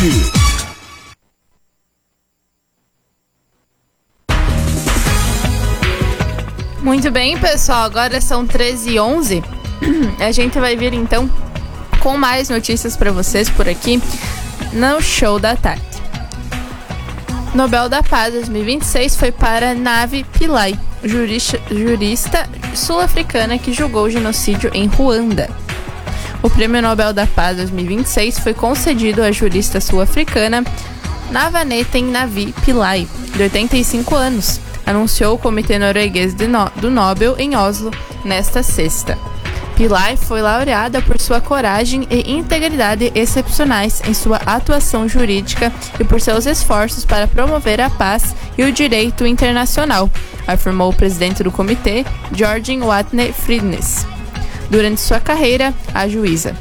Muito bem, pessoal, agora são 13h11. A gente vai vir então com mais notícias para vocês por aqui no Show da Tarde. Nobel da Paz 2026 foi para Navi Pillay, jurista sul-africana que julgou o genocídio em Ruanda. O Prêmio Nobel da Paz 2026 foi concedido à jurista sul-africana Navanethem Navi Pillay, de 85 anos, anunciou o Comitê Norueguês do Nobel em Oslo nesta sexta. Pillay foi laureada por sua coragem e integridade excepcionais em sua atuação jurídica e por seus esforços para promover a paz e o direito internacional, afirmou o presidente do comitê, Georgin Watne Friednes. Durante sua carreira, a juíza